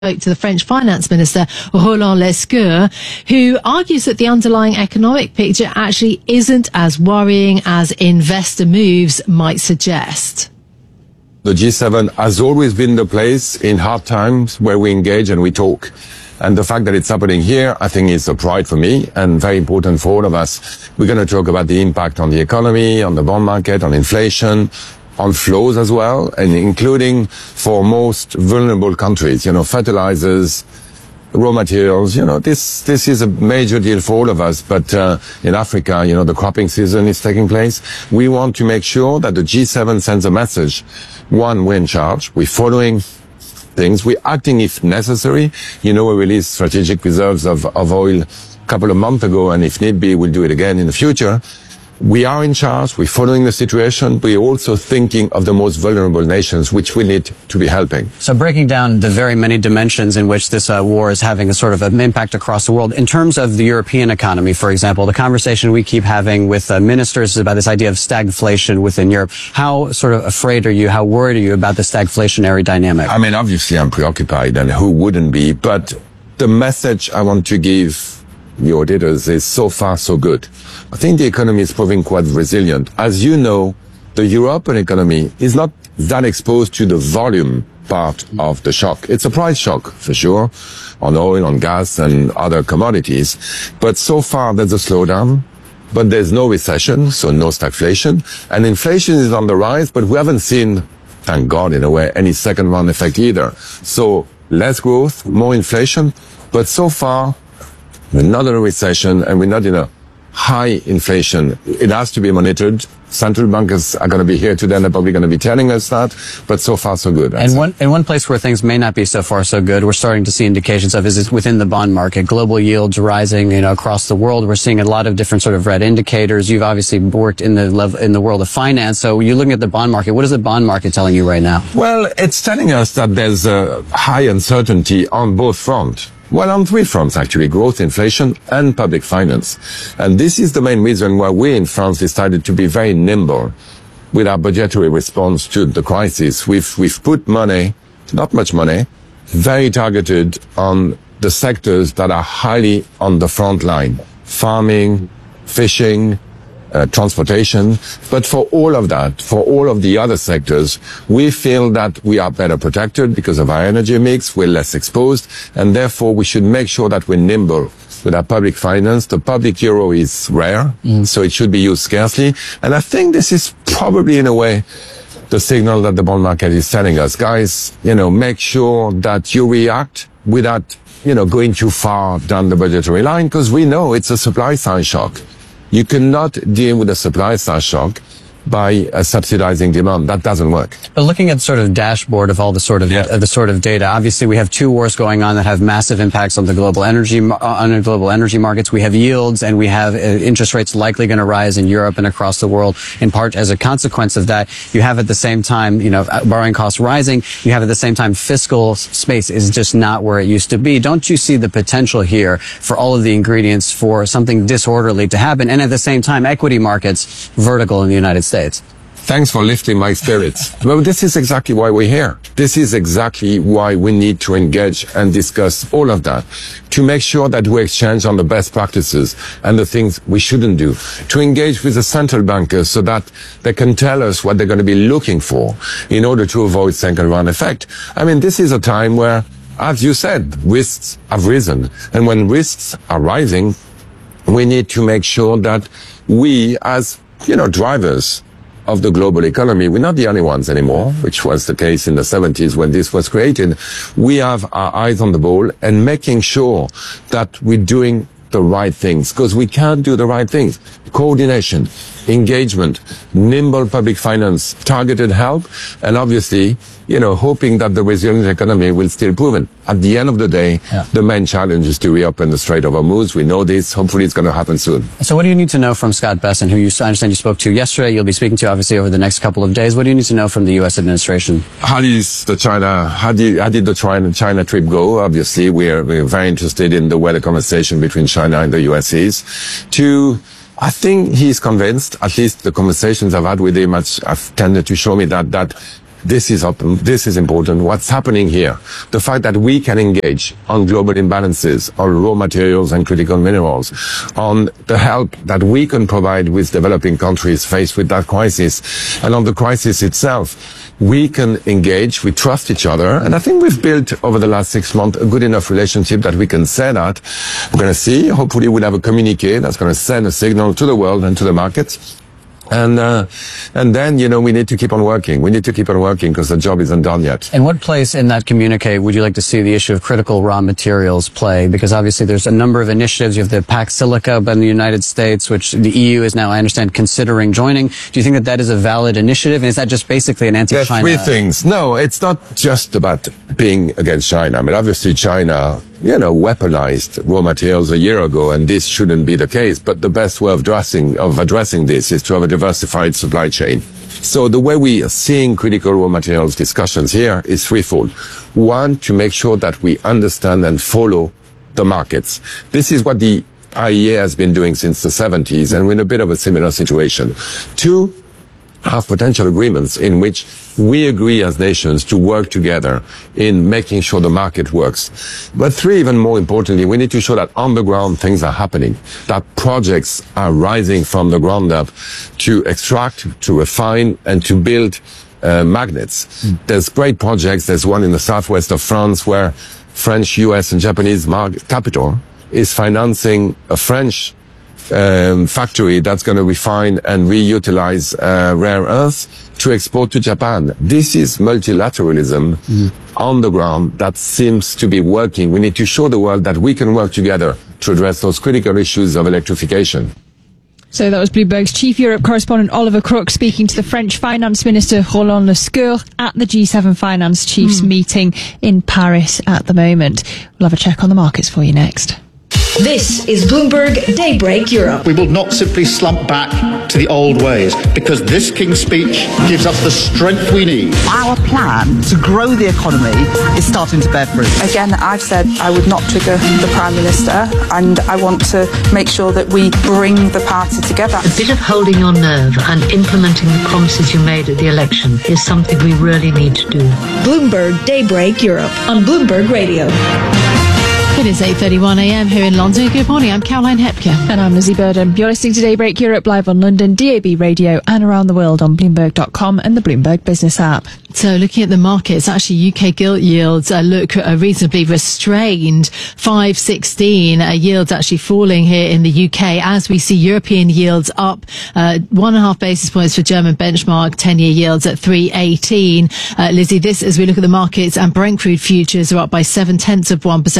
spoke to the French Finance Minister, Roland Lescure, who argues that the underlying economic picture actually isn't as worrying as investor moves might suggest. The G7 has always been the place in hard times where we engage and we talk. And the fact that it's happening here, I think is a pride for me and very important for all of us. We're going to talk about the impact on the economy, on the bond market, on inflation, on flows as well, and including for most vulnerable countries, fertilizers, raw materials, this is a major deal for all of us. But in Africa, the cropping season is taking place. We want to make sure that the G7 sends a message. One, we're in charge. We're following things. We're acting if necessary. We released strategic reserves of oil a couple of months ago, and if need be, we'll do it again in the future. We are in charge. We're following the situation. We're also thinking of the most vulnerable nations, which we need to be helping. So breaking down the very many dimensions in which this war is having a sort of an impact across the world. In terms of the European economy, for example, the conversation we keep having with ministers is about this idea of stagflation within Europe. How sort of afraid are you, how worried are you about the stagflationary dynamic? I mean, obviously I'm preoccupied, and who wouldn't be? But the message I want to give the auditors is so far so good. I think the economy is proving quite resilient. As you know, the European economy is not that exposed to the volume part of the shock. It's a price shock, for sure, on oil, on gas, and other commodities. But so far, there's a slowdown. But there's no recession, so no stagflation. And inflation is on the rise, but we haven't seen, thank God, in a way, any second-round effect either. So less growth, more inflation. But so far, we're not in a recession, and we're not in a high inflation. It has to be monitored. Central bankers are going to be here today, and they're probably going to be telling us that. But so far, so good. And one place where things may not be so far so good, we're starting to see indications of is within the bond market. Global yields rising, across the world. We're seeing a lot of different sort of red indicators. You've obviously worked in the world of finance. So you're looking at the bond market. What is the bond market telling you right now? Well, it's telling us that there's a high uncertainty on both fronts. Well, on three fronts, actually: growth, inflation, and public finance. And this is the main reason why we in France decided to be very nimble with our budgetary response to the crisis. We've put money, not much money, very targeted on the sectors that are highly on the front line: farming, fishing, transportation. But for all of that, for all of the other sectors, we feel that we are better protected because of our energy mix. We're less exposed, and therefore we should make sure that we're nimble with our public finance. The public euro is rare, so it should be used scarcely. And I think this is probably, in a way, the signal that the bond market is telling us. Guys, make sure that you react without, going too far down the budgetary line, because we know it's a supply side shock. You cannot deal with a supply side shock by subsidizing demand. That doesn't work. But looking at sort of dashboard of all the sort of data, obviously we have two wars going on that have massive impacts on the global energy markets. We have yields, and we have interest rates likely going to rise in Europe and across the world. In part as a consequence of that, you have at the same time, borrowing costs rising. You have at the same time fiscal space is just not where it used to be. Don't you see the potential here for all of the ingredients for something disorderly to happen, and at the same time equity markets vertical in the United States? Thanks for lifting my spirits. Well, this is exactly why we're here. This is exactly why we need to engage and discuss all of that, to make sure that we exchange on the best practices and the things we shouldn't do, to engage with the central bankers so that they can tell us what they're going to be looking for in order to avoid second-round effect. I mean, this is a time where, as you said, risks have risen. And when risks are rising, we need to make sure that we, as drivers of the global economy, we're not the only ones anymore, which was the case in the 70s when this was created. We have our eyes on the ball and making sure that we're doing the right things, because we can't do the right things. Coordination, engagement, nimble public finance, targeted help, and obviously, hoping that the resilient economy will still proven. At the end of the day, the main challenge is to reopen the Strait of Hormuz. We know this. Hopefully it's going to happen soon. So what do you need to know from Scott Bessent, who I understand you spoke to yesterday? You'll be speaking to, obviously, over the next couple of days. What do you need to know from the U.S. administration? How did the China trip go? Obviously, we're very interested in the way the conversation between China and the U.S. is. I think he's convinced, at least the conversations I've had with him have tended to show me that This is important. What's happening here? The fact that we can engage on global imbalances, on raw materials and critical minerals, on the help that we can provide with developing countries faced with that crisis, and on the crisis itself, we can engage, we trust each other, and I think we've built over the last 6 months a good enough relationship that we can say that. We're going to see, hopefully we'll have a communique that's going to send a signal to the world and to the markets. And then, we need to keep on working. We need to keep on working because the job isn't done yet. And what place in that communique would you like to see the issue of critical raw materials play? Because obviously there's a number of initiatives. You have the Pax Silica in the United States, which the EU is now, I understand, considering joining. Do you think that is a valid initiative? And is that just basically an anti-China? There are 3 things. No, it's not just about being against China. I mean, obviously China, weaponized raw materials a year ago, and this shouldn't be the case. But the best way of addressing this is to have a diversified supply chain. So the way we are seeing critical raw materials discussions here is threefold. One, to make sure that we understand and follow the markets. This is what the IEA has been doing since the 70s, and we're in a bit of a similar situation. 2, have potential agreements in which we agree as nations to work together in making sure the market works. But 3, even more importantly, we need to show that on the ground things are happening, that projects are rising from the ground up to extract, to refine, and to build magnets. There's great projects. There's one in the southwest of France where French, US, and Japanese capital is financing a French factory that's going to refine and reutilize rare earths to export to Japan. This is multilateralism on the ground that seems to be working. We need to show the world that we can work together to address those critical issues of electrification. So that was Bloomberg's chief Europe correspondent Oliver Crook speaking to the French Finance Minister Roland Lescure at the G7 Finance Chiefs meeting in Paris at the moment. We'll have a check on the markets for you next. This is Bloomberg Daybreak Europe. We will not simply slump back to the old ways, because this King's Speech gives us the strength we need. Our plan to grow the economy is starting to bear fruit. Again, I've said I would not trigger the Prime Minister, and I want to make sure that we bring the party together. A bit of holding your nerve and implementing the promises you made at the election is something we really need to do. Bloomberg Daybreak Europe on Bloomberg Radio. It is 8:31 a.m. here in London. Good morning. I'm Caroline Hepker. And I'm Lizzie Burden. You're listening to Daybreak Europe live on London, DAB Radio, and around the world on Bloomberg.com and the Bloomberg Business app. So looking at the markets, actually UK gilt yields look reasonably restrained. 5.16 yields actually falling here in the UK as we see European yields up 1.5 basis points for German benchmark 10-year yields at 3.18. Lizzie, this as we look at the markets, and Brent crude futures are up by 0.7%,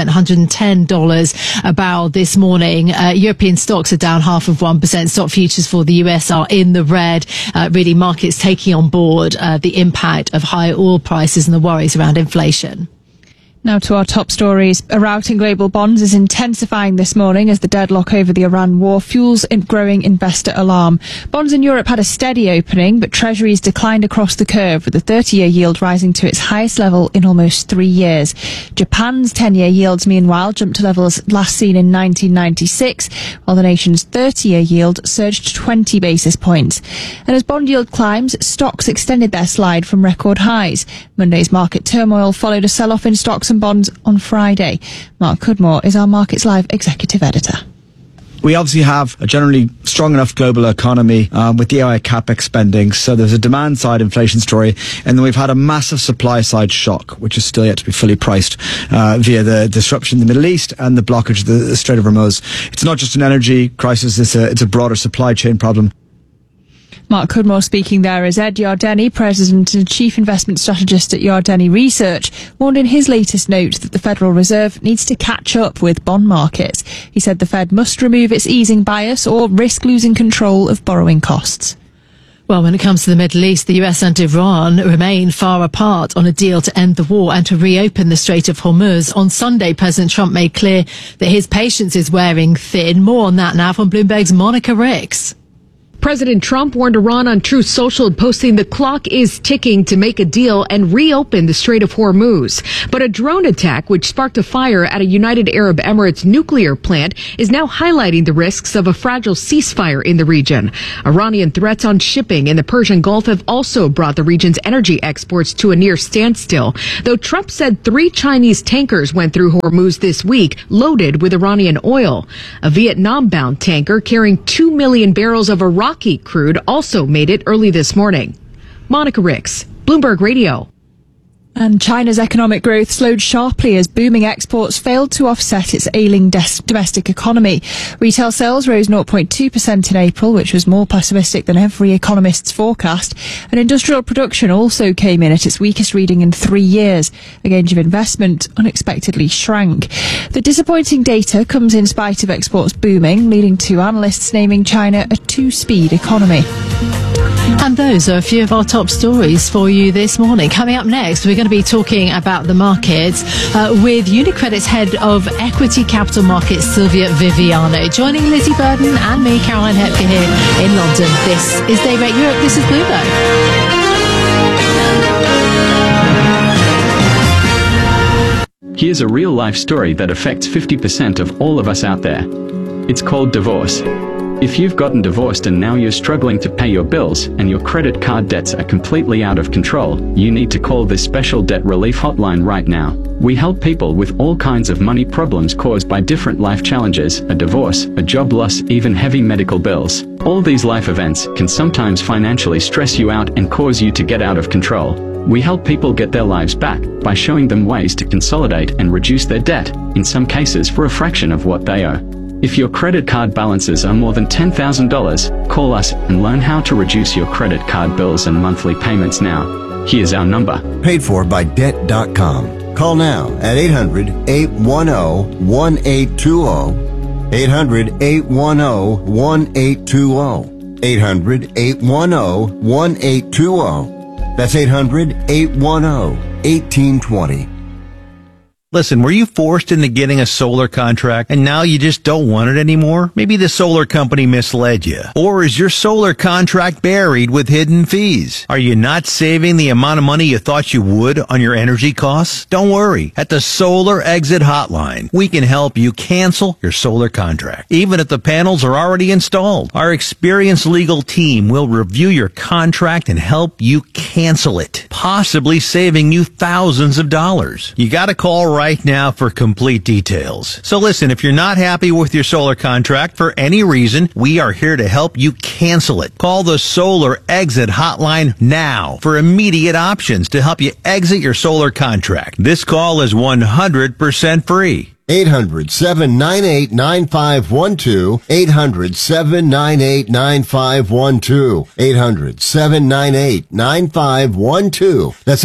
$110 a barrel this morning. European stocks are down 0.5%. Stock futures for the US are in the red. Really markets taking on board the impact of higher oil prices and the worries around inflation. Now to our top stories. A rout in global bonds is intensifying this morning as the deadlock over the Iran war fuels growing investor alarm. Bonds in Europe had a steady opening, but treasuries declined across the curve, with the 30-year yield rising to its highest level in almost 3 years. Japan's 10-year yields, meanwhile, jumped to levels last seen in 1996, while the nation's 30-year yield surged 20 basis points. And as bond yield climbs, stocks extended their slide from record highs. Monday's market turmoil followed a sell-off in stocks and bonds on Friday. Mark Cudmore is our Markets Live executive editor. We obviously have a generally strong enough global economy with the AI capex spending, so there's a demand side inflation story, and then we've had a massive supply side shock, which is still yet to be fully priced via the disruption in the Middle East and the blockage of the Strait of Hormuz. It's not just an energy crisis, it's a broader supply chain problem. Mark Cudmore speaking there as Ed Yardeni, President and Chief Investment Strategist at Yardeni Research, warned in his latest note that the Federal Reserve needs to catch up with bond markets. He said the Fed must remove its easing bias or risk losing control of borrowing costs. Well, when it comes to the Middle East, the US and Iran remain far apart on a deal to end the war and to reopen the Strait of Hormuz. On Sunday, President Trump made clear that his patience is wearing thin. More on that now from Bloomberg's Monica Ricks. President Trump warned Iran on Truth Social, posting the clock is ticking to make a deal and reopen the Strait of Hormuz. But a drone attack, which sparked a fire at a United Arab Emirates nuclear plant, is now highlighting the risks of a fragile ceasefire in the region. Iranian threats on shipping in the Persian Gulf have also brought the region's energy exports to a near standstill, though Trump said 3 Chinese tankers went through Hormuz this week, loaded with Iranian oil. A Vietnam-bound tanker carrying 2 million barrels of Iraqi crude also made it early this morning. Monica Ricks, Bloomberg Radio. And China's economic growth slowed sharply as booming exports failed to offset its ailing domestic economy. Retail sales rose 0.2% in April, which was more pessimistic than every economist's forecast. And industrial production also came in at its weakest reading in 3 years. A gauge of investment unexpectedly shrank. The disappointing data comes in spite of exports booming, leading to analysts naming China a 2-speed economy. And those are a few of our top stories for you this morning. Coming up next, we're going to be talking about the markets with UniCredit's head of equity capital markets, Sylvia Viviano, joining Lizzie Burden and me, Caroline Hepker, here in London. This is Daybreak Europe. This is Bloomberg. Here's a real-life story that affects 50% of all of us out there. It's called divorce. If you've gotten divorced and now you're struggling to pay your bills and your credit card debts are completely out of control, you need to call this special debt relief hotline right now. We help people with all kinds of money problems caused by different life challenges, a divorce, a job loss, even heavy medical bills. All these life events can sometimes financially stress you out and cause you to get out of control. We help people get their lives back by showing them ways to consolidate and reduce their debt, in some cases for a fraction of what they owe. If your credit card balances are more than $10,000, call us and learn how to reduce your credit card bills and monthly payments now. Here's our number. Paid for by Debt.com. Call now at 800-810-1820. 800-810-1820. 800-810-1820. That's 800-810-1820. Listen, were you forced into getting a solar contract and now you just don't want it anymore? Maybe the solar company misled you. Or is your solar contract buried with hidden fees? Are you not saving the amount of money you thought you would on your energy costs? Don't worry. At the Solar Exit Hotline, we can help you cancel your solar contract, even if the panels are already installed. Our experienced legal team will review your contract and help you cancel it, possibly saving you thousands of dollars. You gotta call right now for complete details. So listen, if you're not happy with your solar contract for any reason, we are here to help you cancel it. Call the Solar Exit Hotline now for immediate options to help you exit your solar contract. This call is 100% free. 800-798-9512. 800-798-9512. 800-798-9512. That's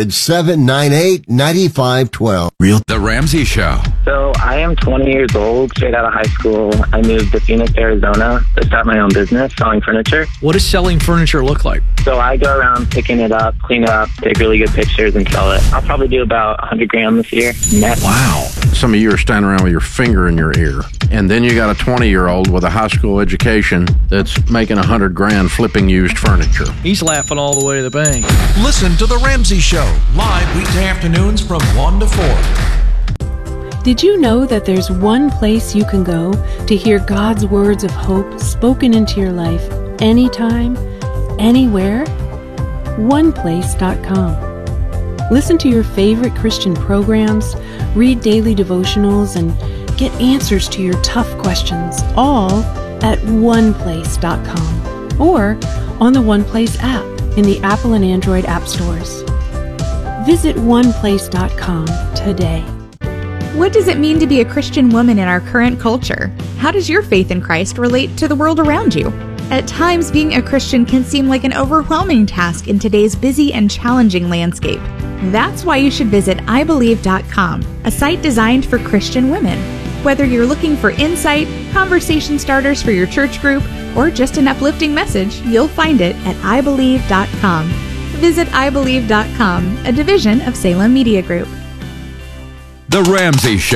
800-798-9512. The Ramsey Show. So I am 20 years old, straight out of high school. I moved to Phoenix, Arizona to start my own business selling furniture. What does selling furniture look like? So I go around picking it up, clean it up, take really good pictures and sell it. I'll probably do about 100 grand this year net. Wow. Some of you are standing around with your finger in your ear. And then you got a 20-year-old with a high school education that's making 100 grand flipping used furniture. He's laughing all the way to the bank. Listen to The Ramsey Show, live weekday afternoons from 1 to 4. Did you know that there's one place you can go to hear God's words of hope spoken into your life anytime, anywhere? OnePlace.com. Listen to your favorite Christian programs, read daily devotionals, and get answers to your tough questions, all at OnePlace.com or on the OnePlace app in the Apple and Android app stores. Visit OnePlace.com today. What does it mean to be a Christian woman in our current culture? How does your faith in Christ relate to the world around you? At times, being a Christian can seem like an overwhelming task in today's busy and challenging landscape. That's why you should visit IBelieve.com, a site designed for Christian women. Whether you're looking for insight, conversation starters for your church group, or just an uplifting message, you'll find it at IBelieve.com. Visit IBelieve.com, a division of Salem Media Group. The Ramsey Show.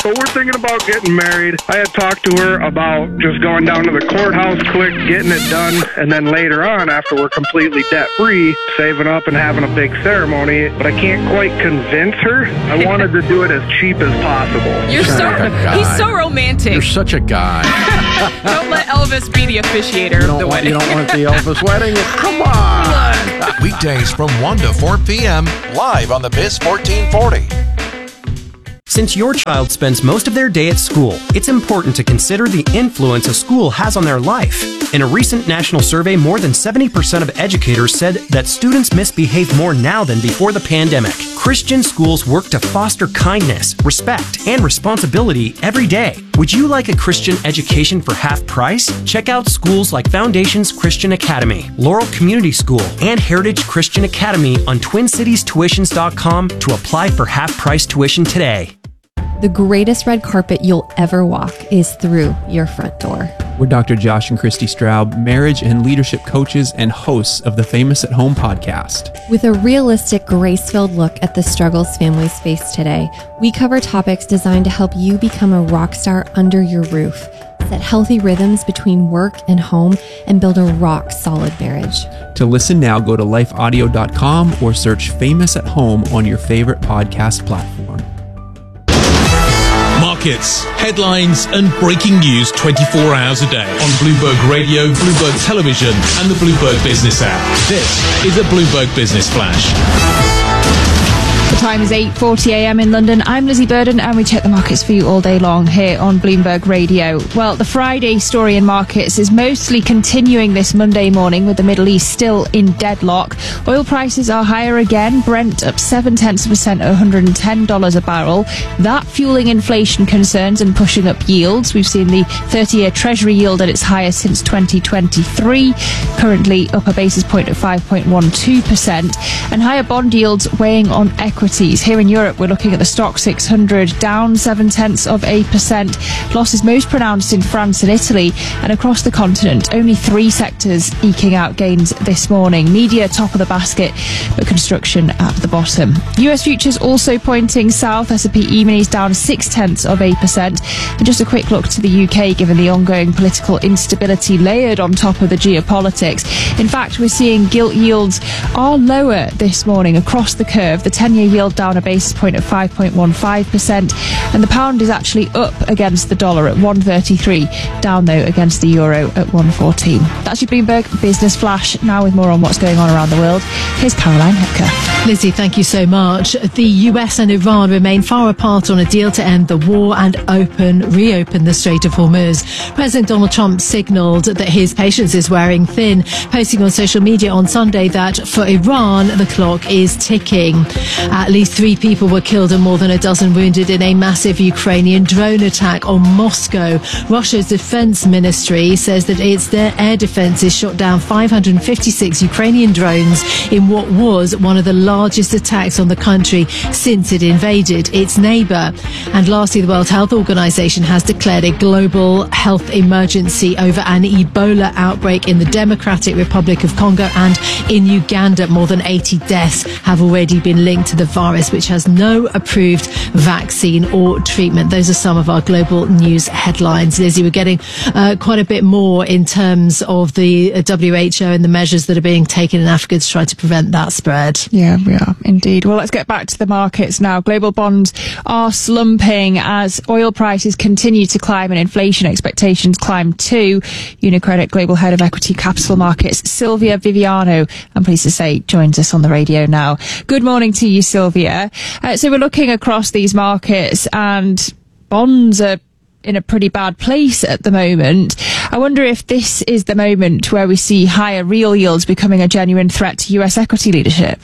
but we're thinking about getting married. I had talked to her about just going down to the courthouse quick, getting it done, and then later on, after we're completely debt-free, saving up and having a big ceremony, but I can't quite convince her. I wanted to do it as cheap as possible. He's so romantic. You're such a guy. Don't let Elvis be the officiator of the wedding. You don't want the Elvis wedding? Come on. Weekdays from 1 to 4 p.m. live on the Biz 1440. Since your child spends most of their day at school, it's important to consider the influence a school has on their life. In a recent national survey, more than 70% of educators said that students misbehave more now than before the pandemic. Christian schools work to foster kindness, respect, and responsibility every day. Would you like a Christian education for half price? Check out schools like Foundations Christian Academy, Laurel Community School, and Heritage Christian Academy on TwinCitiesTuitions.com to apply for half-price tuition today. The greatest red carpet you'll ever walk is through your front door. We're Dr. Josh and Christy Straub, marriage and leadership coaches and hosts of the Famous at Home podcast. With a realistic, grace-filled look at the struggles families face today, we cover topics designed to help you become a rock star under your roof, set healthy rhythms between work and home, and build a rock-solid marriage. To listen now, go to lifeaudio.com or search Famous at Home on your favorite podcast platform. Markets, headlines, and breaking news 24 hours a day on Bloomberg Radio, Bloomberg Television, and the Bloomberg Business app. This is a Bloomberg Business Flash. The time is 8:40 a.m. in London. I'm Lizzie Burden, and we check the markets for you all day long here on Bloomberg Radio. Well, the Friday story in markets is mostly continuing this Monday morning, with the Middle East still in deadlock. Oil prices are higher again. Brent up 0.7% at $110 a barrel. That fueling inflation concerns and pushing up yields. We've seen the 30-year Treasury yield at its highest since 2023, currently up a basis point at 5.12%, and higher bond yields weighing on equities. Here in Europe, we're looking at the Stock 600 down 0.7%. Losses most pronounced in France and Italy, and across the continent, only 3 sectors eking out gains this morning. Media top of the basket, but construction at the bottom. US futures also pointing south. S&P E-minis down 0.6%. And just a quick look to the UK, given the ongoing political instability layered on top of the geopolitics. In fact, we're seeing gilt yields are lower this morning across the curve. The 10-year yield down a basis point at 5.15%, and the pound is actually up against the dollar at 1.33, down though against the euro at 1.14. That's your Bloomberg Business Flash. Now with more on what's going on around the world, here's Caroline Hepker. Lizzie, thank you so much. The US and Iran remain far apart on a deal to end the war and reopen the Strait of Hormuz. President Donald Trump signalled that his patience is wearing thin, posting on social media on Sunday that for Iran, the clock is ticking. At least 3 people were killed and more than a dozen wounded in a massive Ukrainian drone attack on Moscow. Russia's defense ministry says that their air defenses shot down 556 Ukrainian drones in what was one of the largest attacks on the country since it invaded its neighbour. And lastly, the World Health Organization has declared a global health emergency over an Ebola outbreak in the Democratic Republic of Congo and in Uganda. More than 80 deaths have already been linked to the virus, which has no approved vaccine or treatment. Those are some of our global news headlines. Lizzie, we're getting quite a bit more in terms of the WHO and the measures that are being taken in Africa to try to prevent that spread. Yeah, we are indeed. Well, let's get back to the markets now. Global bonds are slumping as oil prices continue to climb and inflation expectations climb too. UniCredit Global Head of Equity Capital Markets, Sylvia Viviano, I'm pleased to say, joins us on the radio now. Good morning to you, Sylvia. So we're looking across these markets and bonds are in a pretty bad place at the moment. I wonder if this is the moment where we see higher real yields becoming a genuine threat to US equity leadership.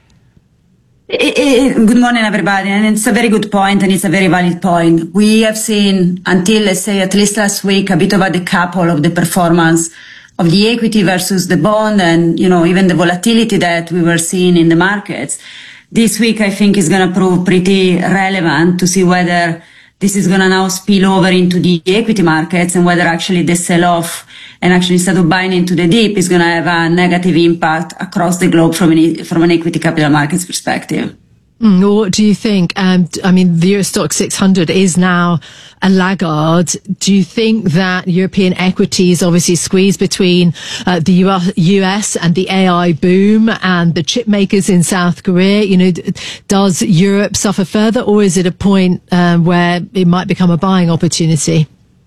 Good morning, everybody. And it's a very good point, and it's a very valid point. We have seen, until, let's say, at least last week, a bit of a decouple of the performance of the equity versus the bond and, even the volatility that we were seeing in the markets. This week, I think, is going to prove pretty relevant to see whether this is going to now spill over into the equity markets and whether actually the sell-off and actually instead of buying into the dip is going to have a negative impact across the globe from an equity capital markets perspective. What do you think? I mean, the Eurostoxx 600 is now a laggard. Do you think that European equities obviously squeezed between the US and the AI boom and the chip makers in South Korea? You know, does Europe suffer further, or is it a point where it might become a buying opportunity?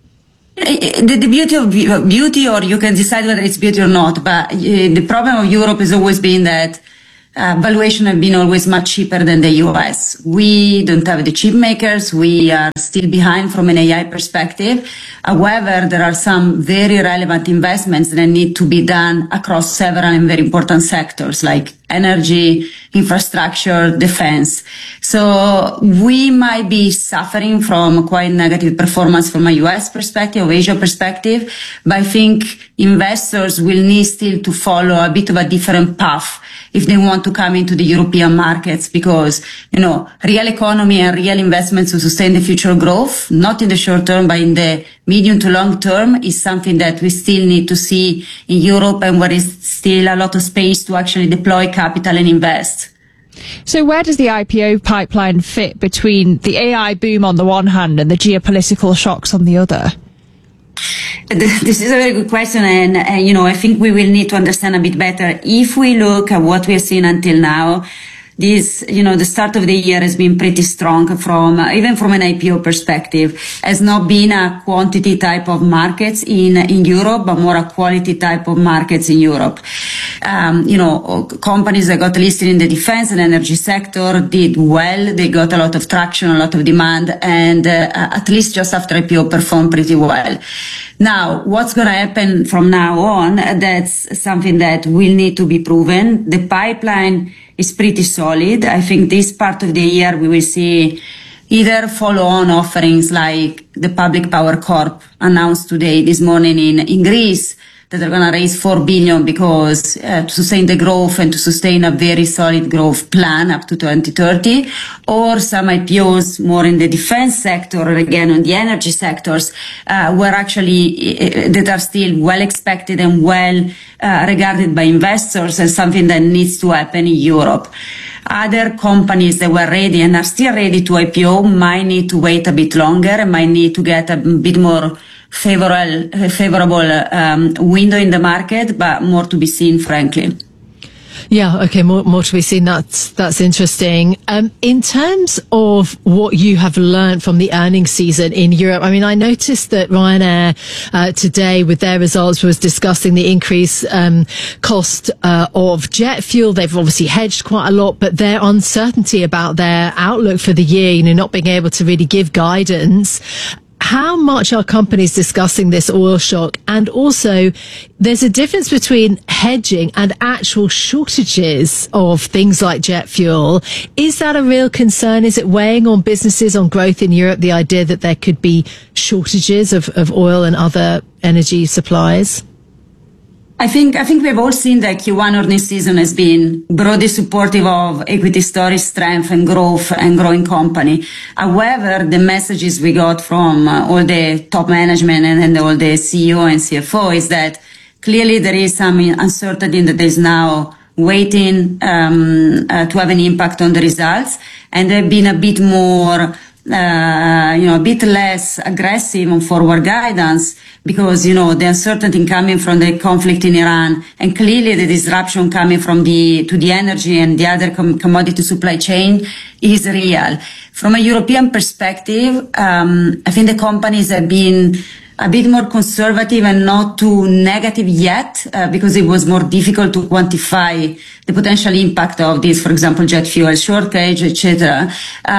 The beauty, or you can decide whether it's beauty or not, but the problem of Europe has always been that valuation have been always much cheaper than the US. We don't have the chip makers. We are still behind from an AI perspective. However, there are some very relevant investments that need to be done across several and very important sectors like energy, infrastructure, defense. So we might be suffering from quite negative performance from a US perspective, or Asia perspective, but I think investors will need still to follow a bit of a different path if they want to come into the European markets, because, you know, real economy and real investments to sustain the future growth, not in the short term, but in the medium to long term, is something that we still need to see in Europe, and where is still a lot of space to actually deploy capital and invest. So where does the IPO pipeline fit between the AI boom on the one hand and the geopolitical shocks on the other? This is a very good question, and you know, I think we will need to understand a bit better. If we look at what we have seen until now, this, you know, the start of the year has been pretty strong from, even from an IPO perspective, has not been a quantity type of markets in Europe, but more a quality type of markets in Europe. You know, companies that got listed in the defense and energy sector did well. They got a lot of traction, a lot of demand, and at least just after IPO performed pretty well. Now, what's going to happen from now on, that's something that will need to be proven. The pipeline is pretty solid. I think this part of the year we will see either follow-on offerings like the Public Power Corp announced this morning in Greece, that are going to raise 4 billion because to sustain the growth and to sustain a very solid growth plan up to 2030, or some IPOs more in the defense sector, or again on the energy sectors, where actually that are still well expected and well regarded by investors as something that needs to happen in Europe. Other companies that were ready and are still ready to IPO might need to wait a bit longer and might need to get a bit more favorable window in the market, but more to be seen, frankly. Yeah, okay, more to be seen. That's interesting. In terms of what you have learned from the earnings season in Europe, I mean, I noticed that Ryanair today with their results was discussing the increased cost of jet fuel. They've obviously hedged quite a lot, but their uncertainty about their outlook for the year, you know, not being able to really give guidance. How much are companies discussing this oil shock? And also, there's a difference between hedging and actual shortages of things like jet fuel. Is that a real concern? Is it weighing on businesses, on growth in Europe, the idea that there could be shortages of oil and other energy supplies? I think we've all seen that Q1 earnings season has been broadly supportive of equity story strength and growth and growing company. However, the messages we got from all the top management and all the CEO and CFO is that clearly there is some uncertainty that is now waiting to have an impact on the results, and they've been a bit more a bit less aggressive on forward guidance because, you know, the uncertainty coming from the conflict in Iran and clearly the disruption coming from the energy and the other commodity supply chain is real. From a European perspective, I think the companies have been a bit more conservative and not too negative yet, because it was more difficult to quantify the potential impact of this, for example, jet fuel shortage, etc.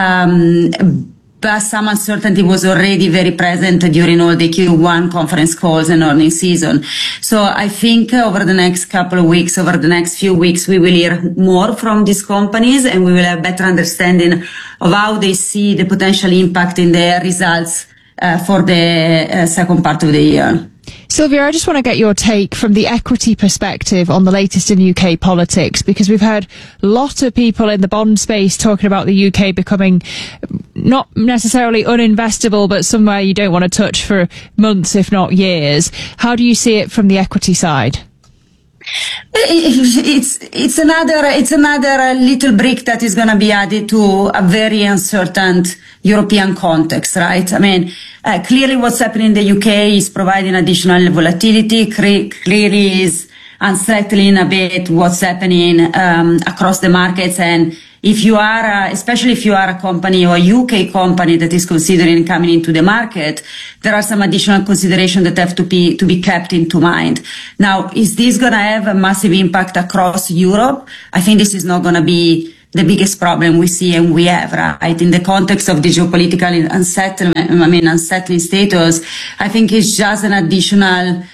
But some uncertainty was already very present during all the Q1 conference calls and earnings season. So I think over the next couple of weeks, over the next few weeks, we will hear more from these companies and we will have better understanding of how they see the potential impact in their results for the second part of the year. Sylvia, I just want to get your take from the equity perspective on the latest in UK politics, because we've heard lots of people in the bond space talking about the UK becoming not necessarily uninvestable, but somewhere you don't want to touch for months, if not years. How do you see it from the equity side? It's another little brick that is going to be added to a very uncertain European context, right? I mean, clearly what's happening in the UK is providing additional volatility. Clearly is unsettling a bit what's happening across the markets. And if you are, especially if you are a company or a UK company that is considering coming into the market, there are some additional considerations that have to be kept into mind. Now, is this going to have a massive impact across Europe? I think this is not going to be the biggest problem we see and we have, right? In the context of the geopolitical unsettling status, I think it's just an additional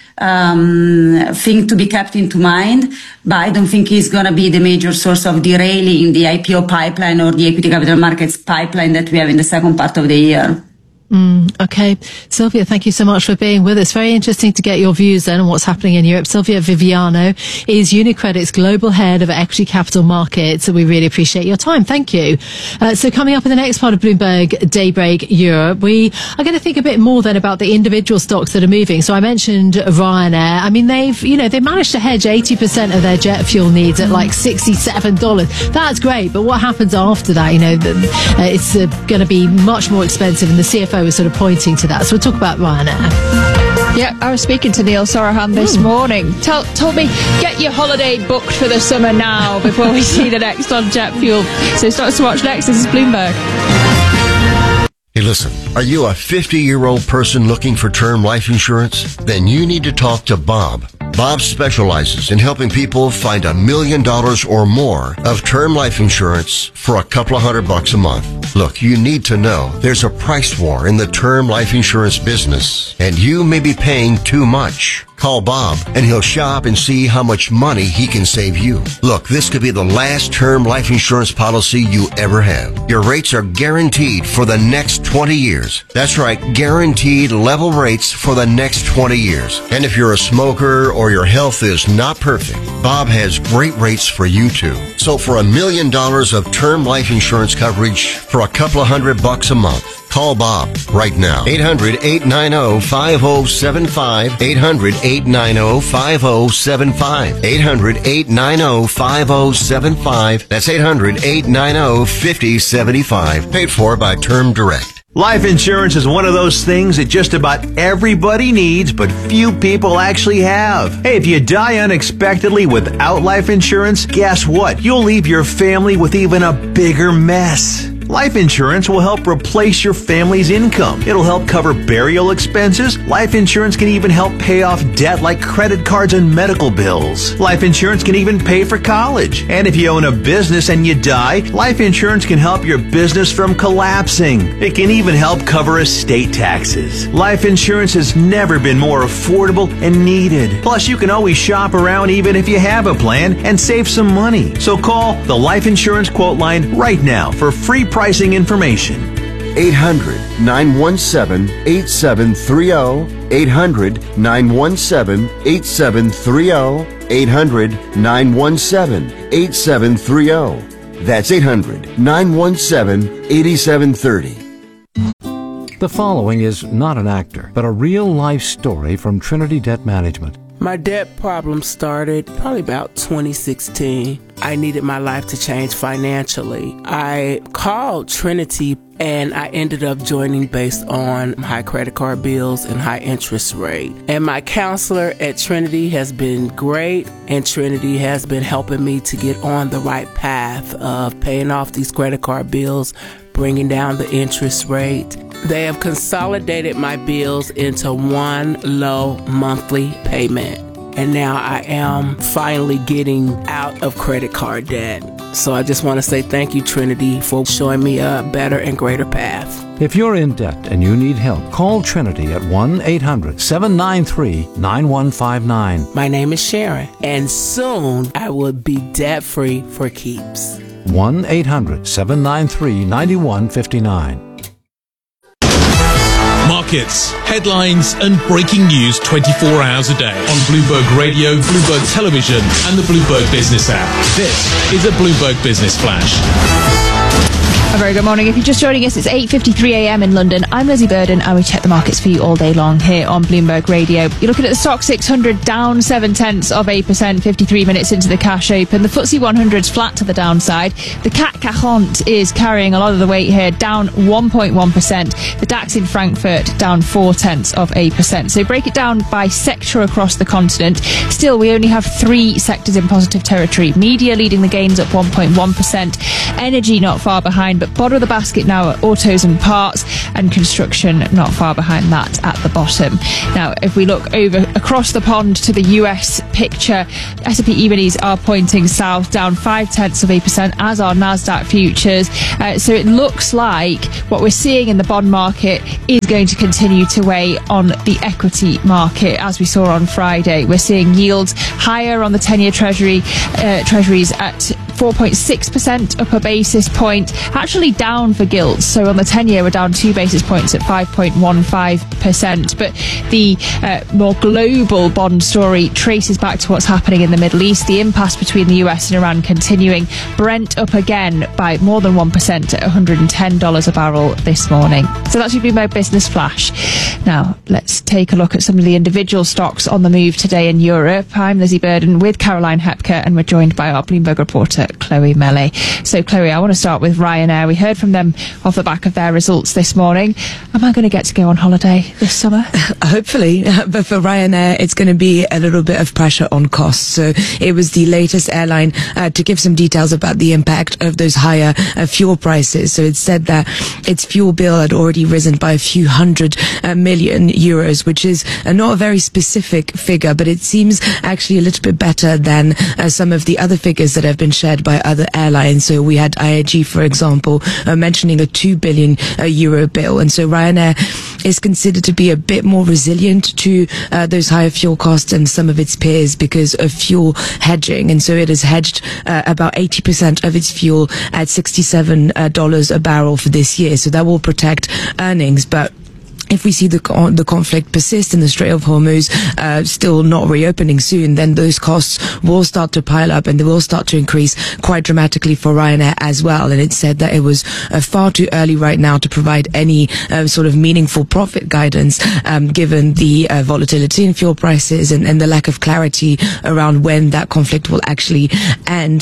thing to be kept into mind, but I don't think it's going to be the major source of derailing the IPO pipeline or the equity capital markets pipeline that we have in the second part of the year. Okay. Silvia, thank you so much for being with us. Very interesting to get your views then on what's happening in Europe. Silvia Viviano is UniCredit's Global Head of Equity Capital Markets. So we really appreciate your time. Thank you. So coming up in the next part of Bloomberg Daybreak Europe, we are going to think a bit more then about the individual stocks that are moving. So I mentioned Ryanair. I mean, they managed to hedge 80% of their jet fuel needs at like $67. That's great. But what happens after that? It's going to be much more expensive, and the CFO was sort of pointing to that. So we'll talk about Ryanair. Yeah, I was speaking to Neil Sorahan this morning. Told me, get your holiday booked for the summer now before we see the next on jet fuel. So stocks to watch next. This is Bloomberg. Hey, listen, are you a 50-year-old person looking for term life insurance? Then you need to talk to Bob. Bob specializes in helping people find $1 million or more of term life insurance for a couple of $100 a month. Look, you need to know there's a price war in the term life insurance business, and you may be paying too much. Call Bob, and he'll shop and see how much money he can save you. Look, this could be the last term life insurance policy you ever have. Your rates are guaranteed for the next 20 years. That's right, guaranteed level rates for the next 20 years. And if you're a smoker or your health is not perfect, Bob has great rates for you too. So for $1 million of term life insurance coverage for a couple of $100 a month, call Bob right now. 800-890-5075. 800-890-5075. 800-890-5075. That's 800-890-5075. Paid for by Term Direct. Life insurance is one of those things that just about everybody needs, but few people actually have. Hey, if you die unexpectedly without life insurance, guess what? You'll leave your family with even a bigger mess. Life insurance will help replace your family's income. It'll help cover burial expenses. Life insurance can even help pay off debt like credit cards and medical bills. Life insurance can even pay for college. And if you own a business and you die, life insurance can help your business from collapsing. It can even help cover estate taxes. Life insurance has never been more affordable and needed. Plus, you can always shop around even if you have a plan and save some money. So call the Life Insurance Quote Line right now for free pricing information. 800-917-8730. 800-917-8730. 800-917-8730. That's 800-917-8730. The following is not an actor, but a real-life story from Trinity Debt Management. My debt problem started probably about 2016. I needed my life to change financially. I called Trinity and I ended up joining based on high credit card bills and high interest rate. And my counselor at Trinity has been great, and Trinity has been helping me to get on the right path of paying off these credit card bills, bringing down the interest rate. They have consolidated my bills into one low monthly payment. And now I am finally getting out of credit card debt. So I just want to say thank you, Trinity, for showing me a better and greater path. If you're in debt and you need help, call Trinity at 1-800-793-9159. My name is Sharon, and soon I will be debt-free for keeps. 1-800-793-9159. Markets, headlines and breaking news 24 hours a day on Bloomberg Radio, Bloomberg Television and the Bloomberg Business app. This is a Bloomberg Business Flash. A very good morning. If you're just joining us, it's 8:53 a.m. in London. I'm Lizzie Burden, and we check the markets for you all day long here on Bloomberg Radio. You're looking at the Stock 600 down 0.7%, 53 minutes into the cash open. The FTSE 100's flat to the downside. The CAC 40 is carrying a lot of the weight here, down 1.1%. The DAX in Frankfurt down 0.4%. So break it down by sector across the continent. Still, we only have 3 sectors in positive territory. Media leading the gains up 1.1%. Energy not far behind, but bottom of the basket now are autos and parts, and construction not far behind that at the bottom. Now, if we look over across the pond to the US picture, S&P E-minis are pointing south, down 0.5%, as are Nasdaq futures. So it looks like what we're seeing in the bond market is going to continue to weigh on the equity market, as we saw on Friday. We're seeing yields higher on the 10-year treasuries at 4.6%, up a basis point, actually down for gilts. So on the 10-year, we're down 2 basis points at 5.15%. But the more global bond story traces back to what's happening in the Middle East, the impasse between the US and Iran continuing. Brent up again by more than 1% at $110 a barrel this morning. So that's your Bloomberg Business Flash. Now, let's take a look at some of the individual stocks on the move today in Europe. I'm Lizzie Burden with Caroline Hepker, and we're joined by our Bloomberg reporter, Chloe Melee. So, Chloe, I want to start with Ryanair. We heard from them off the back of their results this morning. Am I going to get to go on holiday this summer? Hopefully, but for Ryanair, it's going to be a little bit of pressure on costs. So it was the latest airline to give some details about the impact of those higher fuel prices. So it said that its fuel bill had already risen by a few hundred million euros, which is not a very specific figure, but it seems actually a little bit better than some of the other figures that have been shared by other airlines. So we had IAG, for example, mentioning a 2 billion euro bill. And so Ryanair is considered to be a bit more resilient to those higher fuel costs than some of its peers because of fuel hedging. And so it has hedged about 80% of its fuel at $67 a barrel for this year. So that will protect earnings. But if we see the conflict persist in the Strait of Hormuz, still not reopening soon, then those costs will start to pile up and they will start to increase quite dramatically for Ryanair as well. And it said that it was far too early right now to provide any sort of meaningful profit guidance, given the volatility in fuel prices and the lack of clarity around when that conflict will actually end.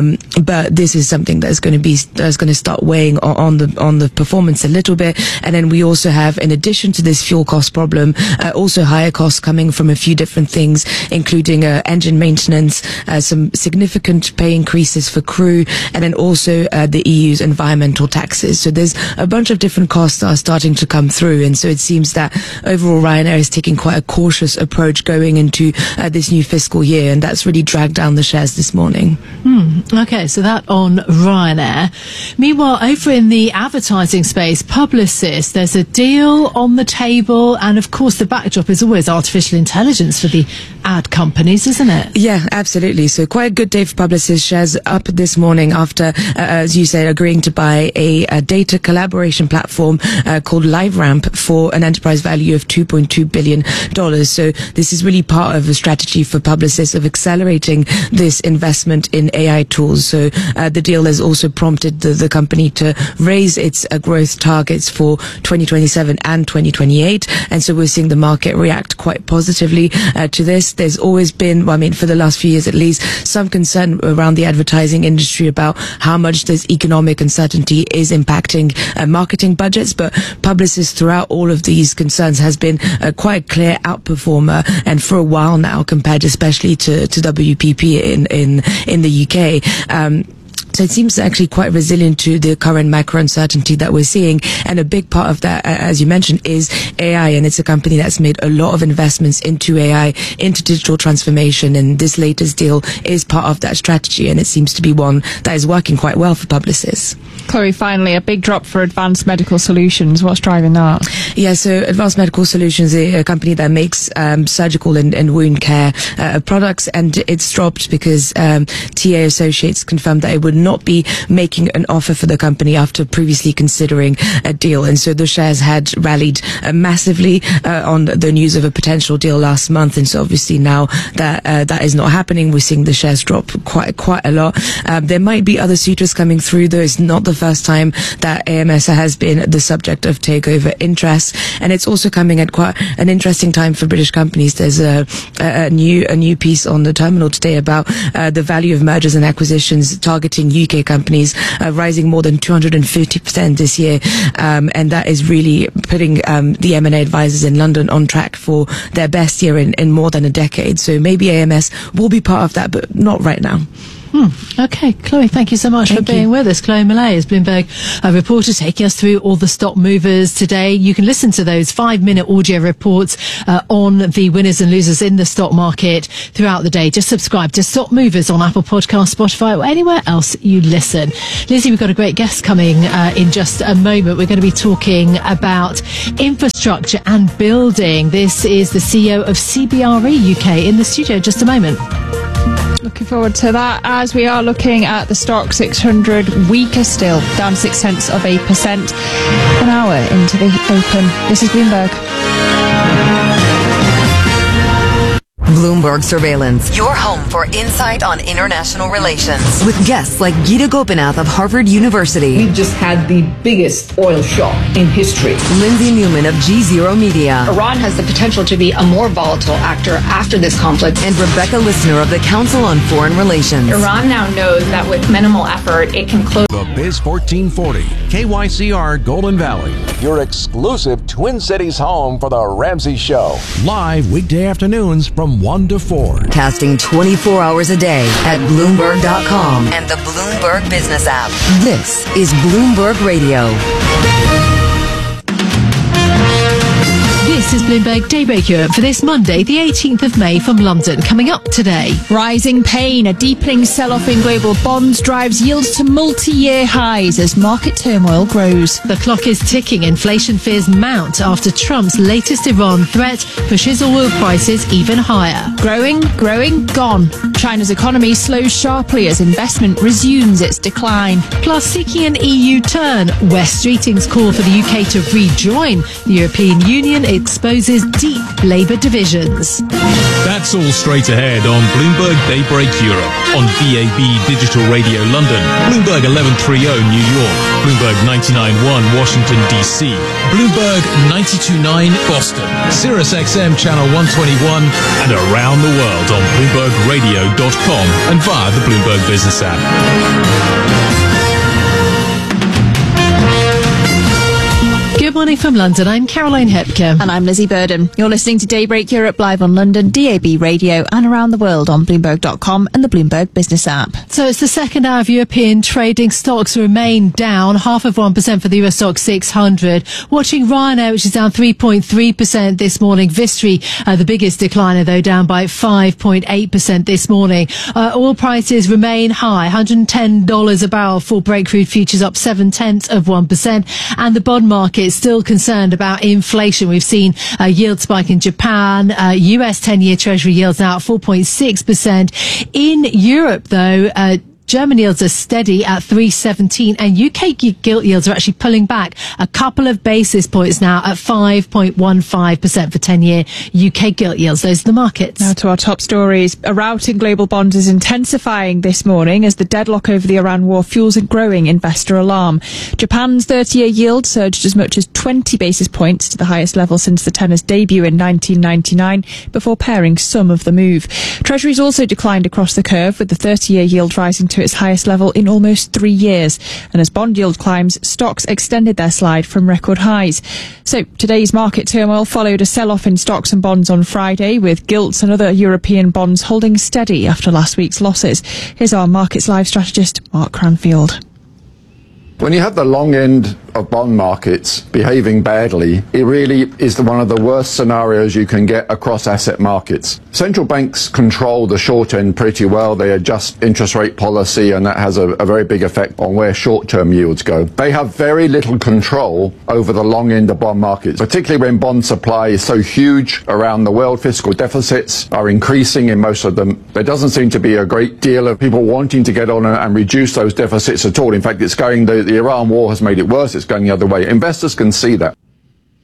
But this is something that's going to start weighing on the performance a little bit. And then we also have, in addition to this fuel cost problem, also higher costs coming from a few different things, including engine maintenance, some significant pay increases for crew, and then also the EU's environmental taxes. So there's a bunch of different costs that are starting to come through, and so it seems that overall Ryanair is taking quite a cautious approach going into this new fiscal year, and that's really dragged down the shares this morning. Okay, so that on Ryanair. Meanwhile, over in the advertising space, Publicis, there's a deal on the table, and of course the backdrop is always artificial intelligence for the ad companies, isn't it? Yeah, absolutely. So quite a good day for Publicis. Shares up this morning after, as you said, agreeing to buy a data collaboration platform called LiveRamp for an enterprise value of $2.2 billion. So this is really part of a strategy for Publicis of accelerating this investment in AI tools. So the deal has also prompted the company to raise its growth targets for 2027 and 2028, and so we're seeing the market react quite positively to this. There's always been, for the last few years at least, some concern around the advertising industry about how much this economic uncertainty is impacting marketing budgets, but Publicis throughout all of these concerns has been quite a clear outperformer, and for a while now, compared especially to WPP in the UK. So it seems actually quite resilient to the current macro uncertainty that we're seeing. And a big part of that, as you mentioned, is AI. And it's a company that's made a lot of investments into AI, into digital transformation. And this latest deal is part of that strategy. And it seems to be one that is working quite well for Publicis. Chloe, finally, a big drop for Advanced Medical Solutions. What's driving that? Yeah, so Advanced Medical Solutions is a company that makes surgical and wound care products. And it's dropped because TA Associates confirmed that it would not be making an offer for the company after previously considering a deal. And so the shares had rallied massively on the news of a potential deal last month. And so obviously now that that is not happening, we're seeing the shares drop quite a lot. There might be other suitors coming through, though. It's not the first time that AMS has been the subject of takeover interest, and it's also coming at quite an interesting time for British companies. There's a new piece on the terminal today about the value of mergers and acquisitions targeting UK companies rising more than 250% this year, and that is really putting the M&A advisors in London on track for their best year in more than a decade. So maybe AMS will be part of that, but not right now. Okay, Chloe, thank you so much for being with us. Chloe Millay is Bloomberg reporter taking us through all the stock movers today. You can listen to those 5-minute audio reports on the winners and losers in the stock market throughout the day. Just subscribe to Stock Movers on Apple Podcasts, Spotify, or anywhere else you listen. Lizzie, we've got a great guest coming in just a moment. We're going to be talking about infrastructure and building. This is the CEO of CBRE UK in the studio in just a moment. Looking forward to that, as we are looking at the stock 600 weaker still, down 0.6%, an hour into the open. This is Bloomberg. Bloomberg Surveillance, your home for insight on international relations. With guests like Gita Gopinath of Harvard University. We've just had the biggest oil shock in history. Lindsay Newman of G0 Media. Iran has the potential to be a more volatile actor after this conflict. And Rebecca Lissner of the Council on Foreign Relations. Iran now knows that with minimal effort, it can close. The Biz 1440, KYCR Golden Valley. Your exclusive Twin Cities home for the Ramsey Show. Live weekday afternoons from 1 to 4. Casting 24 hours a day at Bloomberg.com and the Bloomberg Business app. This is Bloomberg Radio. This is Bloomberg Daybreak Europe for this Monday, the 18th of May from London. Coming up today. Rising pain, a deepening sell-off in global bonds drives yields to multi-year highs as market turmoil grows. The clock is ticking. Inflation fears mount after Trump's latest Iran threat pushes oil prices even higher. Growing, gone. China's economy slows sharply as investment resumes its decline. Plus, seeking an EU turn, West Streeting's call for the UK to rejoin the European Union exposes deep Labour divisions. That's all straight ahead on Bloomberg Daybreak Europe, on DAB Digital Radio London, Bloomberg 1130 New York, Bloomberg 99.1 Washington DC, Bloomberg 92.9 Boston, Sirius XM Channel 121, and around the world on BloombergRadio.com and via the Bloomberg Business app. Good morning from London. I'm Caroline Hepker. And I'm Lizzie Burden. You're listening to Daybreak Europe live on London, DAB Radio, and around the world on Bloomberg.com and the Bloomberg Business app. So it's the second hour of European trading. Stocks remain down 0.5% for the Euro Stoxx 600. Watching Ryanair, which is down 3.3% this morning. Vistry, the biggest decliner, though, down by 5.8% this morning. Oil prices remain high, $110 a barrel for Brent crude futures, up 0.7%. And the bond market still concerned about inflation. We've seen a yield spike in Japan, US 10-year Treasury yields now at 4.6%. In Europe, though, German yields are steady at 3.17, and UK gilt yields are actually pulling back a couple of basis points now at 5.15% for 10-year UK gilt yields. Those are the markets. Now to our top stories. A rout in global bonds is intensifying this morning as the deadlock over the Iran war fuels a growing investor alarm. Japan's 30-year yield surged as much as 20 basis points to the highest level since the tenor's debut in 1999, before paring some of the move. Treasuries also declined across the curve, with the 30-year yield rising to its highest level in almost 3 years. And as bond yield climbs, stocks extended their slide from record highs. So today's market turmoil followed a sell-off in stocks and bonds on Friday, with gilts and other European bonds holding steady after last week's losses. Here's our Markets Live strategist, Mark Cranfield. When you have the long end of bond markets behaving badly, it really is one of the worst scenarios you can get across asset markets. Central banks control the short end pretty well. They adjust interest rate policy, and that has a very big effect on where short-term yields go. They have very little control over the long end of bond markets, particularly when bond supply is so huge around the world. Fiscal deficits are increasing in most of them. There doesn't seem to be a great deal of people wanting to get on and reduce those deficits at all. In fact, it's going, the Iran war has made it worse. It's going the other way. Investors can see that.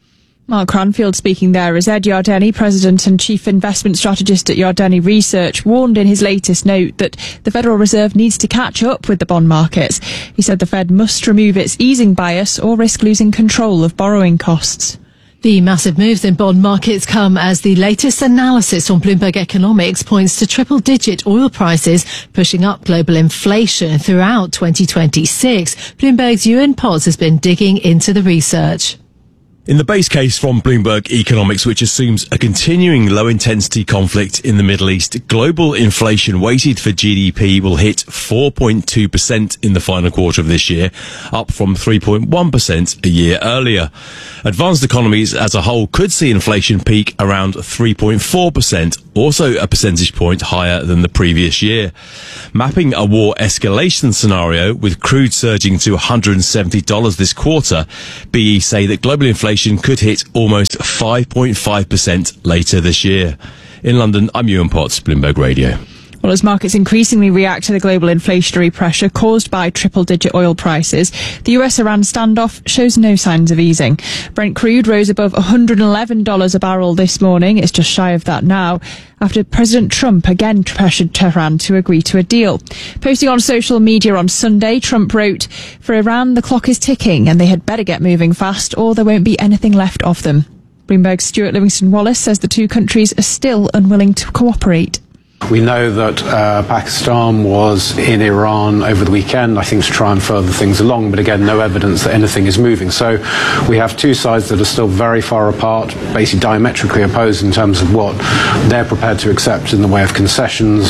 Mark Cranfield speaking there as Ed Yardeni, President and Chief Investment Strategist at Yardeni Research, warned in his latest note that the Federal Reserve needs to catch up with the bond markets. He said the Fed must remove its easing bias or risk losing control of borrowing costs. The massive moves in bond markets come as the latest analysis on Bloomberg Economics points to triple-digit oil prices pushing up global inflation throughout 2026. Bloomberg's Ewan Potts has been digging into the research. In the base case from Bloomberg Economics, which assumes a continuing low-intensity conflict in the Middle East, global inflation weighted for GDP will hit 4.2% in the final quarter of this year, up from 3.1% a year earlier. Advanced economies as a whole could see inflation peak around 3.4%, also a percentage point higher than the previous year. Mapping a war escalation scenario with crude surging to $170 this quarter, BE say that global inflation could hit almost 5.5% later this year. In London, I'm Ewan Potts, Bloomberg Radio. Well, as markets increasingly react to the global inflationary pressure caused by triple-digit oil prices, the US-Iran standoff shows no signs of easing. Brent crude rose above $111 a barrel this morning. It's just shy of that now, after President Trump again pressured Tehran to agree to a deal. Posting on social media on Sunday, Trump wrote, "For Iran, the clock is ticking and they had better get moving fast or there won't be anything left of them." Bloomberg's Stuart Livingston-Wallace says the two countries are still unwilling to cooperate. We know that Pakistan was in Iran over the weekend, I think to try and further things along, but again, no evidence that anything is moving. So we have two sides that are still very far apart, basically diametrically opposed in terms of what they're prepared to accept in the way of concessions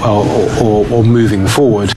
or moving forward.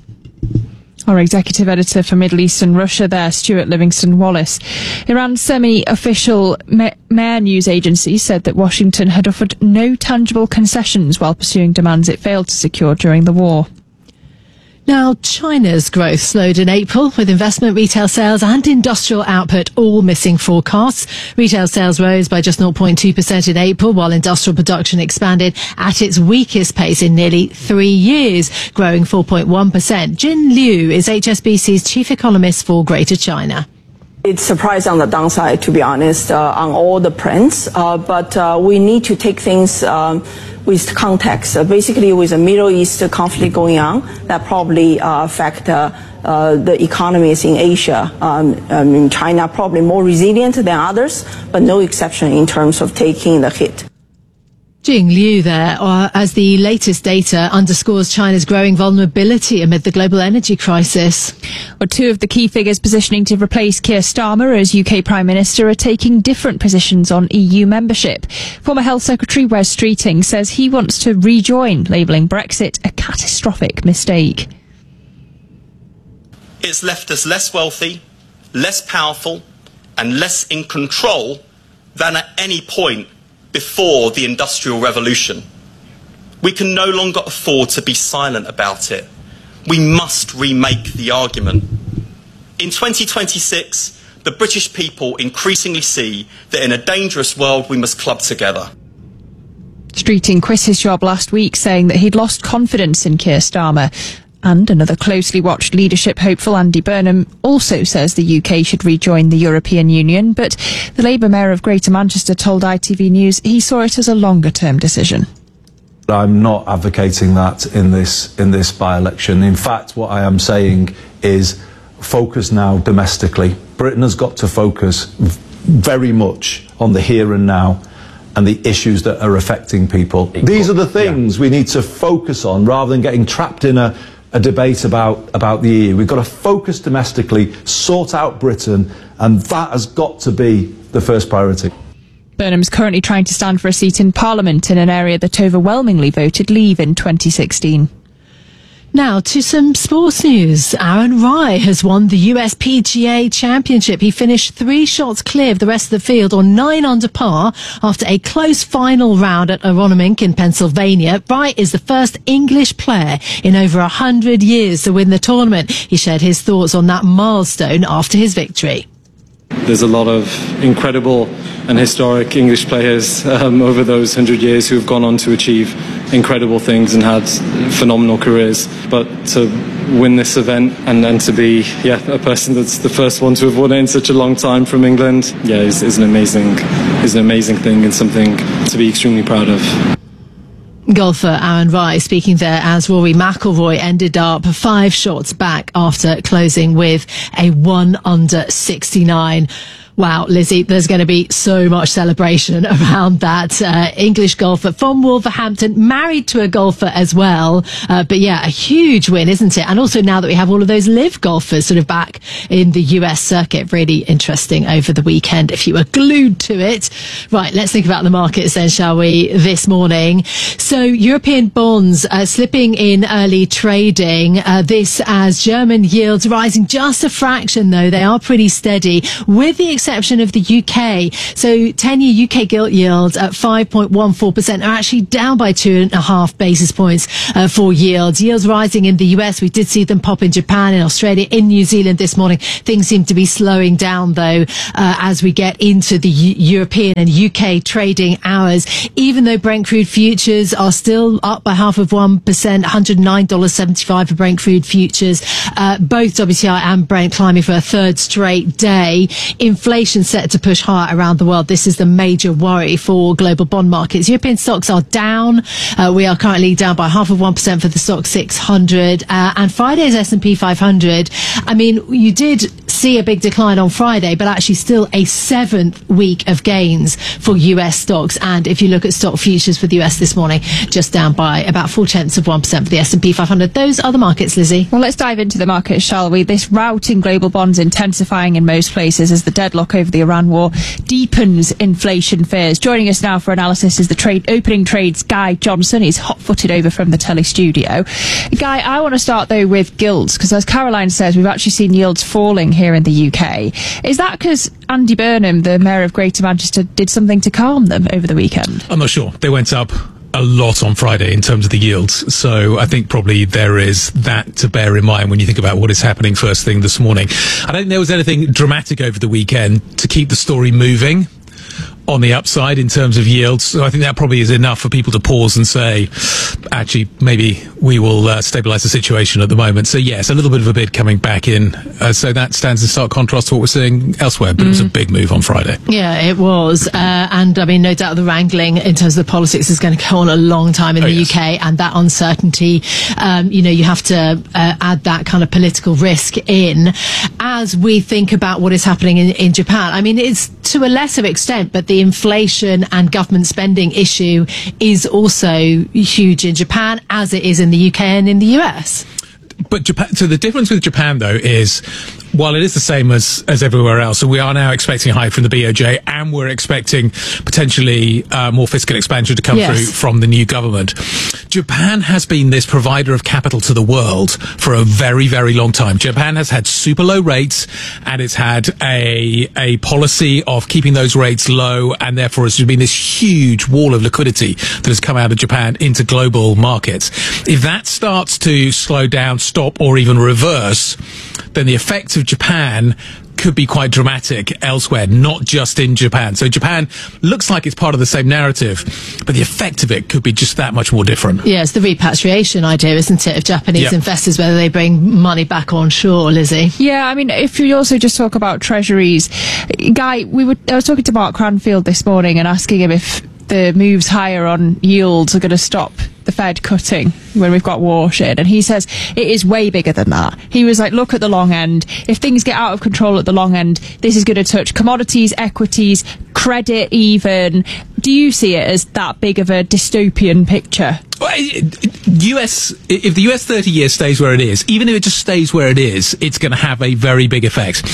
Our executive editor for Middle East and Russia there, Stuart Livingston-Wallace. Iran's semi-official Mehr news agency said that Washington had offered no tangible concessions while pursuing demands it failed to secure during the war. Now, China's growth slowed in April, with investment, retail sales and industrial output all missing forecasts. Retail sales rose by just 0.2% in April, while industrial production expanded at its weakest pace in nearly 3 years, growing 4.1%. Jin Liu is HSBC's chief economist for Greater China. It's surprised on the downside, to be honest, on all the prints, but we need to take things with context. Basically, with the Middle East conflict going on, that probably affect the economies in Asia. In China, probably more resilient than others, but no exception in terms of taking the hit. Jing Liu there, as the latest data underscores China's growing vulnerability amid the global energy crisis. Well, two of the key figures positioning to replace Keir Starmer as UK Prime Minister are taking different positions on EU membership. Former Health Secretary Wes Streeting says he wants to rejoin, labelling Brexit a catastrophic mistake. It's left us less wealthy, less powerful and less in control than at any point before the Industrial Revolution. We can no longer afford to be silent about it. We must remake the argument. In 2026, the British people increasingly see that in a dangerous world we must club together. Streeting quit his job last week, saying that he'd lost confidence in Keir Starmer. And another closely watched leadership hopeful, Andy Burnham, also says the UK should rejoin the European Union, but the Labour Mayor of Greater Manchester told ITV News he saw it as a longer-term decision. I'm not advocating that in this by-election. In fact, what I am saying is focus now domestically. Britain has got to focus very much on the here and now and the issues that are affecting people. These are the things we need to focus on rather than getting trapped in a debate about the EU. We've got to focus domestically, sort out Britain, and that has got to be the first priority. Burnham's currently trying to stand for a seat in Parliament in an area that overwhelmingly voted Leave in 2016. Now to some sports news. Aaron Rai has won the US PGA Championship. He finished 3 shots clear of the rest of the field on 9 under par after a close final round at Aronimink in Pennsylvania. Rai is the first English player in over 100 years to win the tournament. He shared his thoughts on that milestone after his victory. There's a lot of incredible and historic English players over those 100 years who have gone on to achieve incredible things and had phenomenal careers. But to win this event and to be a person that's the first one to have won it in such a long time from England is an amazing thing and something to be extremely proud of. Golfer Aaron Rai speaking there as Rory McIlroy ended up 5 shots back after closing with a 1 under 69. Wow, Lizzie, there's going to be so much celebration around that. English golfer from Wolverhampton, married to a golfer as well. But yeah, a huge win, isn't it? And also now that we have all of those live golfers sort of back in the US circuit, really interesting over the weekend if you were glued to it. Right, let's think about the markets then, shall we, this morning. So European bonds slipping in early trading. This as German yields rising just a fraction, though. They are pretty steady, with the exception of the UK. So 10-year UK gilt yields at 5.14% are actually down by 2.5 basis points for yields. Yields rising in the US. We did see them pop in Japan, in Australia, in New Zealand this morning. Things seem to be slowing down, though, as we get into the European and UK trading hours. Even though Brent crude futures are still up by 0.5%, $109.75 for Brent crude futures. Both WTI and Brent climbing for a third straight day. Inflation set to push higher around the world. This is the major worry for global bond markets. European stocks are down. We are currently down by 0.5% for the stock 600. And Friday's S&P 500. I mean, you did see a big decline on Friday, but actually still a 7th week of gains for US stocks. And if you look at stock futures for the US this morning, just down by about 0.4% for the S&P 500. Those are the markets, Lizzie. Well, let's dive into the markets, shall we? This rout in global bonds intensifying in most places as the deadlock over the Iran war deepens inflation fears. Joining us now for analysis is the opening trades Guy Johnson. He's hot-footed over from the Telly studio. Guy, I want to start though with gilts, because as Caroline says, we've actually seen yields falling here in the UK. Is that because Andy Burnham, the Mayor of Greater Manchester, did something to calm them over the weekend? I'm not sure. They went up a lot on Friday in terms of the yields. So I think probably there is that to bear in mind when you think about what is happening first thing this morning. I don't think there was anything dramatic over the weekend to keep the story moving on the upside in terms of yields. So I think that probably is enough for people to pause and say, actually, maybe we will stabilise the situation at the moment. So yes, a little bit of a bid coming back in. So that stands in stark contrast to what we're seeing elsewhere. But it was a big move on Friday. Yeah, it was. And I mean, no doubt the wrangling in terms of the politics is going to go on a long time in the UK, and that uncertainty, you have to add that kind of political risk in as we think about what is happening in Japan. I mean, it's to a lesser extent, but the inflation and government spending issue is also huge in Japan, as it is in the UK and in the US. But Japan, so the difference with Japan, though, is while it is the same as everywhere else, so we are now expecting a hike from the BOJ, and we're expecting potentially more fiscal expansion to come through from the new government. Japan has been this provider of capital to the world for a very, very long time. Japan has had super low rates, and it's had a policy of keeping those rates low, and therefore has been this huge wall of liquidity that has come out of Japan into global markets. If that starts to slow down, stop, or even reverse, then the effects of Japan could be quite dramatic elsewhere, not just in Japan. So Japan looks like it's part of the same narrative, but the effect of it could be just that much more different. Yeah, it's the repatriation idea, isn't it, of Japanese investors, whether they bring money back on shore, Lizzie? Yeah, I mean, if you also just talk about treasuries, Guy, I was talking to Mark Cranfield this morning and asking him if the moves higher on yields are going to stop the Fed cutting when we've got war shit, and he says it is way bigger than that. He was like, look at the long end. If things get out of control at the long end, this is going to touch commodities, equities, credit even. Do you see it as that big of a dystopian picture? If the US 30 years stays where it is, even if it just stays where it is, it's going to have a very big effect.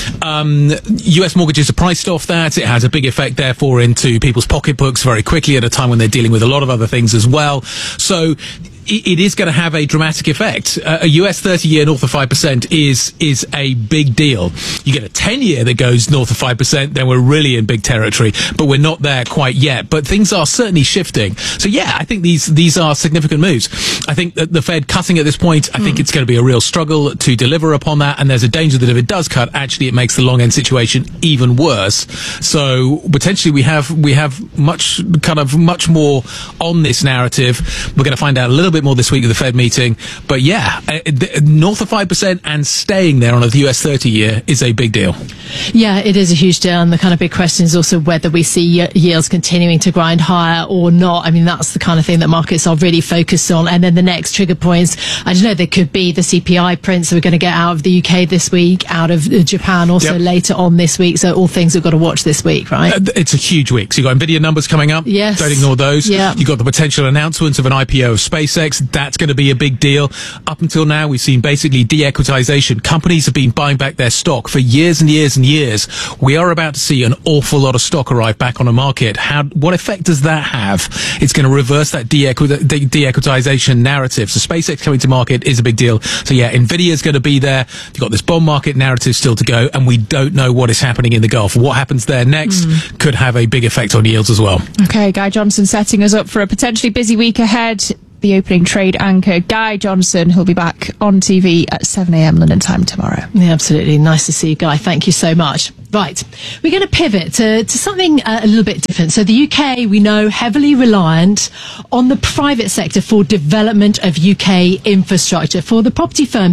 US mortgages are priced off that. It has a big effect, therefore, into people's pocketbooks very quickly at a time when they're dealing with a lot of other things as well. So it is going to have a dramatic effect. A US 30-year north of 5% is a big deal. You get a 10-year that goes north of 5%, then we're really in big territory, but we're not there quite yet. But things are certainly shifting. So yeah, I think these are significant moves. I think that the Fed cutting at this point, I think it's going to be a real struggle to deliver upon that, and there's a danger that if it does cut, actually it makes the long end situation even worse. So potentially we have much more on this narrative. We're going to find out a little bit bit more this week with the Fed meeting. But yeah, north of 5% and staying there on the US 30-year is a big deal. Yeah, it is a huge deal. And the kind of big question is also whether we see yields continuing to grind higher or not. I mean, that's the kind of thing that markets are really focused on. And then the next trigger points, I don't know, there could be the CPI prints that we're going to get out of the UK this week, out of Japan also later on this week. So all things we've got to watch this week, right? It's a huge week. So you've got NVIDIA numbers coming up. Yes. Don't ignore those. Yeah. You've got the potential announcements of an IPO of SpaceX. That's going to be a big deal. Up until now, we've seen basically de-equitization. Companies have been buying back their stock for years and years and years. We are about to see an awful lot of stock arrive back on the market. What effect does that have? It's going to reverse that de-equitization narrative. So SpaceX coming to market is a big deal. So yeah, NVIDIA is going to be there. You've got this bond market narrative still to go, and we don't know what is happening in the Gulf. What happens there next could have a big effect on yields as well. Okay, Guy Johnson setting us up for a potentially busy week ahead. The opening trade anchor, Guy Johnson, who'll be back on TV at 7 a.m. London time tomorrow. Yeah, absolutely. Nice to see you, Guy. Thank you so much. Right, we're going to pivot to something a little bit different. So the UK, we know, heavily reliant on the private sector for development of UK infrastructure. For the property firm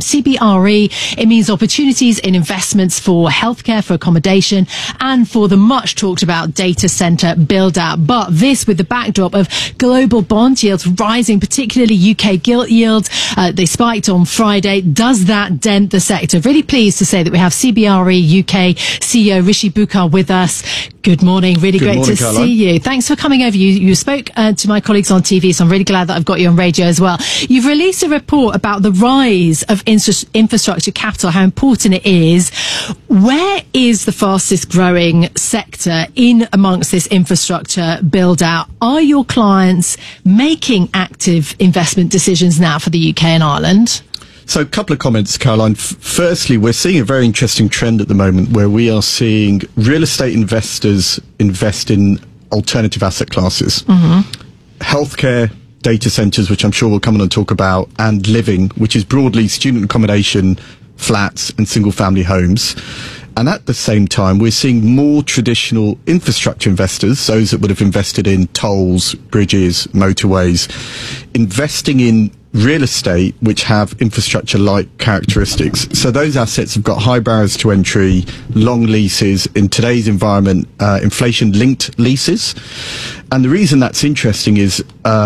CBRE, it means opportunities in investments for healthcare, for accommodation, and for the much talked about data centre build out. But this with the backdrop of global bond yields rising, particularly UK gilt yields. They spiked on Friday. Does that dent the sector? Really pleased to say that we have CBRE UK CEO Rishi Bukar with us. Good morning. Really great to see you. Thanks for coming over. You spoke to my colleagues on TV, so I'm really glad that I've got you on radio as well. You've released a report about the rise of infrastructure capital, how important it is. Where is the fastest growing sector in amongst this infrastructure build out? Are your clients making active investment decisions now for the UK and Ireland? So a couple of comments, Caroline. Firstly, we're seeing a very interesting trend at the moment where we are seeing real estate investors invest in alternative asset classes. Healthcare, data centres, which I'm sure we'll come on and talk about, and living, which is broadly student accommodation, flats and single family homes. And at the same time, we're seeing more traditional infrastructure investors, those that would have invested in tolls, bridges, motorways, investing in real estate which have infrastructure-like characteristics. So those assets have got high barriers to entry, long leases, in today's environment, inflation-linked leases. And the reason that's interesting is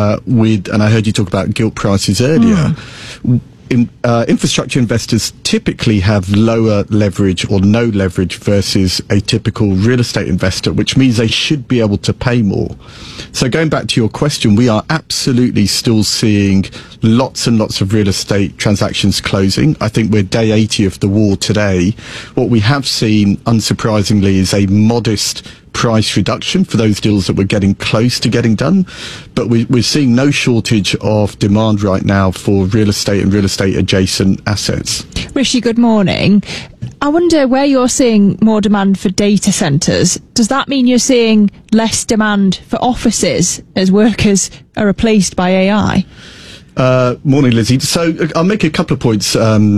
and I heard you talk about gilt prices earlier, infrastructure investors typically have lower leverage or no leverage versus a typical real estate investor, which means they should be able to pay more. So going back to your question, we are absolutely still seeing lots and lots of real estate transactions closing. I think we're day 80 of the war today. What we have seen, unsurprisingly, is a modest price reduction for those deals that we're getting close to getting done, but we're seeing no shortage of demand right now for real estate and real estate adjacent assets. Rishi, good morning. I wonder where you're seeing more demand for data centres. Does that mean you're seeing less demand for offices as workers are replaced by AI? Morning, Lizzie. So I'll make a couple of points.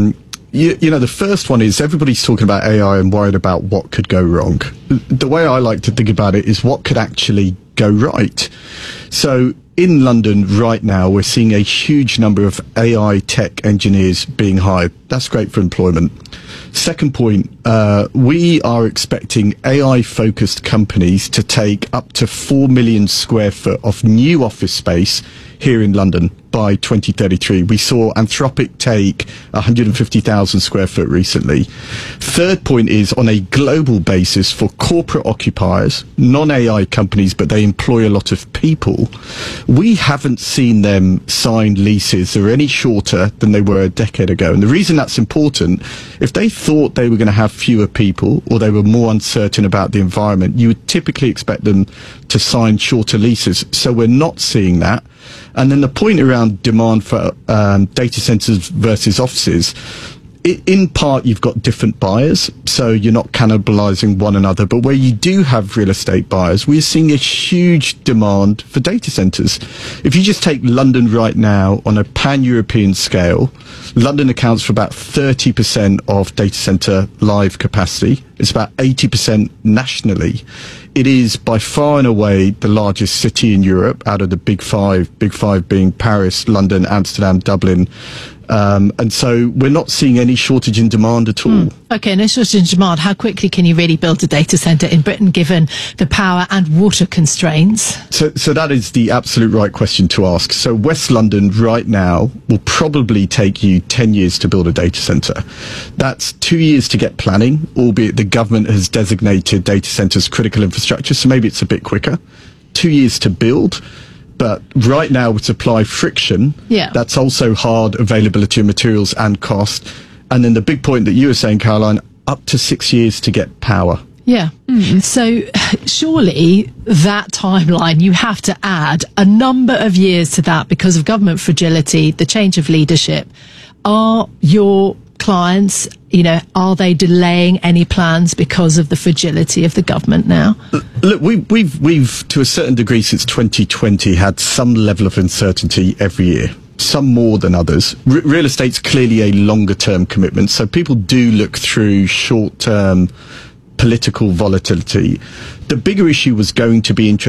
You know, the first one is everybody's talking about AI and worried about what could go wrong. The way I like to think about it is what could actually go right. So in London right now, we're seeing a huge number of AI tech engineers being hired. That's great for employment. Second point, we are expecting AI-focused companies to take up to 4 million square foot of new office space here in London by 2033. We saw Anthropic take 150,000 square foot recently. Third point is on a global basis for corporate occupiers, non-AI companies, but they employ a lot of people. We haven't seen them sign leases that are any shorter than they were a decade ago. And the reason that's important, if they thought they were going to have fewer people or they were more uncertain about the environment, you would typically expect them to sign shorter leases. So we're not seeing that. And then the point around demand for data centers versus offices, in part, you've got different buyers, so you're not cannibalizing one another. But where you do have real estate buyers, we're seeing a huge demand for data centers. If you just take London right now on a pan-European scale, London accounts for about 30% of data center live capacity. It's about 80% nationally. It is by far and away the largest city in Europe out of the big five being Paris, London, Amsterdam, Dublin. And so we're not seeing any shortage in demand at all. Okay, no shortage in demand. How quickly can you really build a data centre in Britain given the power and water constraints? So that is the absolute right question to ask. So West London right now will probably take you 10 years to build a data centre. That's 2 years to get planning, albeit the government has designated data centres critical infrastructure, so maybe it's a bit quicker. 2 years to build. But right now, with supply friction, that's also hard availability of materials and cost. And then the big point that you were saying, Caroline, up to 6 years to get power. Yeah. So surely that timeline, you have to add a number of years to that because of government fragility, the change of leadership. Are your clients, are they delaying any plans because of the fragility of the government now? Look, we've to a certain degree since 2020 had some level of uncertainty every year, some more than others. Real estate's clearly a longer term commitment, so people do look through short term political volatility. The bigger issue was going to be interest